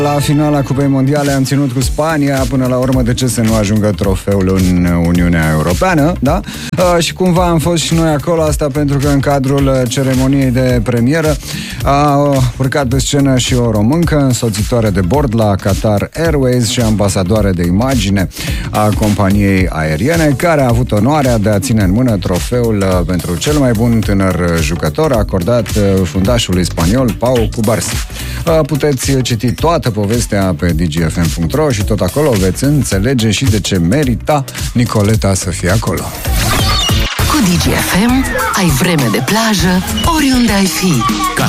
La finala Cupei Mondiale am ținut cu Spania, până la urmă de ce să nu ajungă trofeul în Uniunea Europeană, da? Și cumva am fost și noi acolo, asta pentru că în cadrul ceremoniei de premieră a urcat pe scenă și o româncă, însoțitoare de bord la Qatar Airways și ambasadoare de imagine a companiei aeriene, care a avut onoarea de a ține în mână trofeul pentru cel mai bun tânăr jucător acordat fundașului spaniol Pau Cubarsí. Puteți citi toată povestea pe dgfm.ro și tot acolo veți înțelege și de ce merita Nicoleta să fie acolo. Cu DGFM ai vreme de plajă oriunde ai fi. Ca